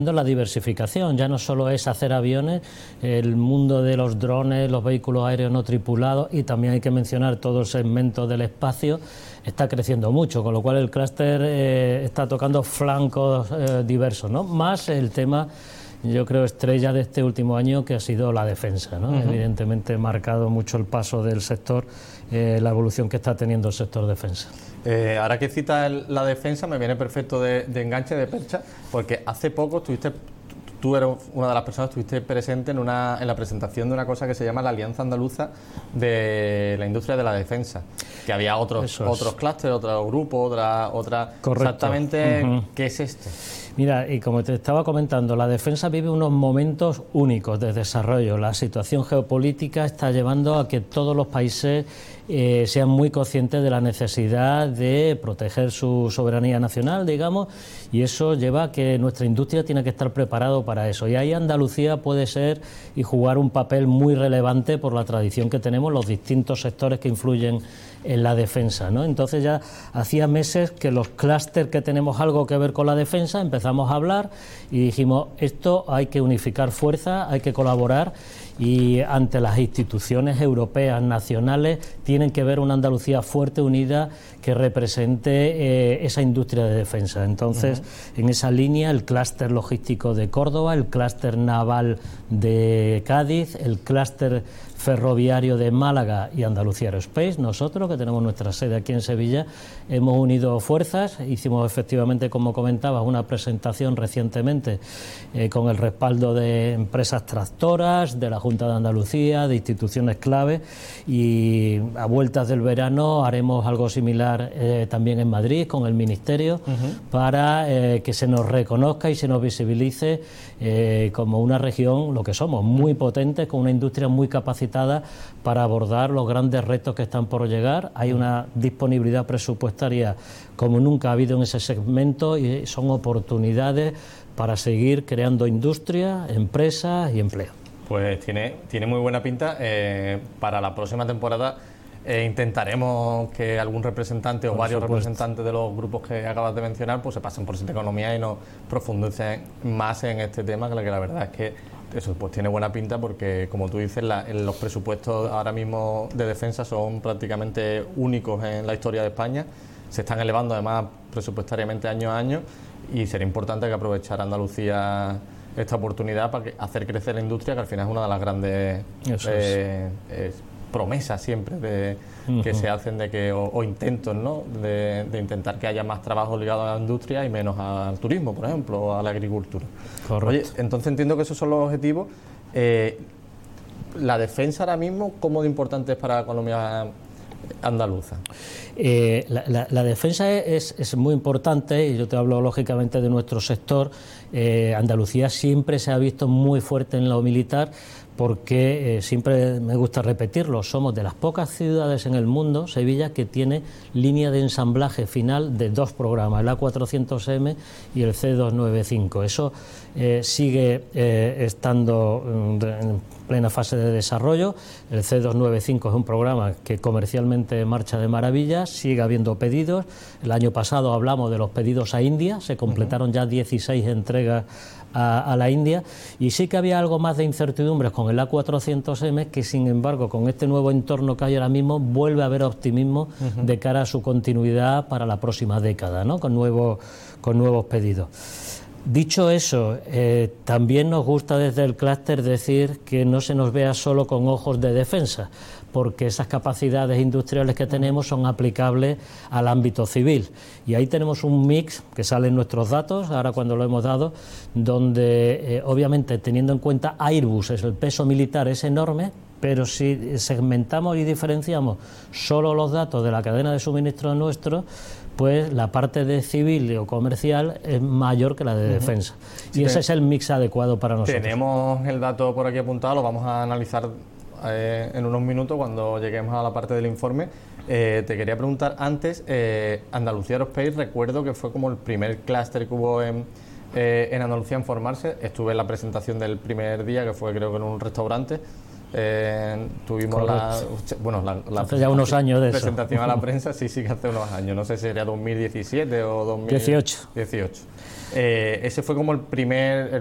La diversificación ya no solo es hacer aviones, el mundo de los drones, los vehículos aéreos no tripulados, y también hay que mencionar todo el segmento del espacio está creciendo mucho, con lo cual el clúster está tocando flancos diversos, ¿no? Más el tema, yo creo, estrella de este último año, que ha sido la defensa, ¿no? Evidentemente marcado mucho el paso del sector, la evolución que está teniendo el sector defensa. Ahora que citas la defensa, me viene perfecto de enganche, de percha, porque hace poco tú eres una de las personas que estuviste presente en la presentación de una cosa que se llama la Alianza Andaluza de la Industria de la Defensa, que había otros clústeres, otros grupos, otra. Exactamente, ¿qué es esto? Mira, y como te estaba comentando, la defensa vive unos momentos únicos de desarrollo. La situación geopolítica está llevando a que todos los países sean muy conscientes de la necesidad de proteger su soberanía nacional, digamos, y eso lleva a que nuestra industria tiene que estar preparado para eso. Y ahí Andalucía puede ser y jugar un papel muy relevante por la tradición que tenemos, los distintos sectores que influyen en la defensa, ¿no? Entonces ya hacía meses que los clústeres que tenemos algo que ver con la defensa empezamos a hablar y dijimos, esto hay que unificar fuerzas, hay que colaborar, y ante las instituciones europeas, nacionales, tienen que ver una Andalucía fuerte, unida, que represente esa industria de defensa. Entonces, en esa línea, el clúster logístico de Córdoba, el clúster naval de Cádiz, el clúster ferroviario de Málaga y Andalucía Aerospace, nosotros, que tenemos nuestra sede aquí en Sevilla, hemos unido fuerzas, hicimos efectivamente, como comentabas, una presentación recientemente con el respaldo de empresas tractoras, de la Junta de Andalucía, de instituciones clave, y a vueltas del verano haremos algo similar también en Madrid con el Ministerio, para que se nos reconozca y se nos visibilice como una región, lo que somos, muy potentes, con una industria muy capacitada para abordar los grandes retos que están por llegar. Hay una disponibilidad presupuestaria como nunca ha habido en ese segmento, y son oportunidades para seguir creando industria, empresas y empleo. Pues tiene muy buena pinta. Para la próxima temporada intentaremos que algún representante o varios representantes de los grupos que acabas de mencionar pues se pasen por Siete Economía y nos profundicen más en este tema, que la verdad es que eso pues tiene buena pinta, porque como tú dices, los presupuestos ahora mismo de defensa son prácticamente únicos en la historia de España, se están elevando además presupuestariamente año a año, y sería importante que aprovechara Andalucía esta oportunidad para hacer crecer la industria, que al final es una de las grandes promesas siempre que se hacen o intentos, ¿no? de intentar que haya más trabajo ligado a la industria y menos al turismo, por ejemplo, o a la agricultura. Correcto. Oye, entonces entiendo que esos son los objetivos. La defensa ahora mismo, ¿cómo de importante es para la economía andaluza? La defensa es muy importante, y yo te hablo lógicamente de nuestro sector. Andalucía siempre se ha visto muy fuerte en lo militar, porque siempre me gusta repetirlo, somos de las pocas ciudades en el mundo, Sevilla, que tiene línea de ensamblaje final de dos programas, el A400M y el C295. Eso sigue estando en plena fase de desarrollo. El C295 es un programa que comercialmente marcha de maravilla, sigue habiendo pedidos. El año pasado hablamos de los pedidos a India, se completaron ya 16 entregas a la India, y sí que había algo más de incertidumbres con el A400M, que sin embargo con este nuevo entorno que hay ahora mismo vuelve a haber optimismo de cara a su continuidad para la próxima década, ¿no? con nuevos pedidos. Dicho eso, también nos gusta desde el clúster decir que no se nos vea solo con ojos de defensa, porque esas capacidades industriales que tenemos son aplicables al ámbito civil. Y ahí tenemos un mix que sale en nuestros datos, ahora cuando lo hemos dado, donde obviamente teniendo en cuenta Airbus, el peso militar es enorme, pero si segmentamos y diferenciamos solo los datos de la cadena de suministro nuestro, pues la parte de civil o comercial es mayor que la de defensa. Y ese es el mix adecuado para nosotros. Tenemos el dato por aquí apuntado, lo vamos a analizar en unos minutos cuando lleguemos a la parte del informe. Te quería preguntar antes, Andalucía Aerospace, recuerdo que fue como el primer clúster que hubo en Andalucía en formarse. Estuve en la presentación del primer día, que fue creo que en un restaurante, tuvimos hace ya unos años de presentación eso. a la prensa, sí que hace unos años, no sé si era 2017 o 2018. Ese fue como el primer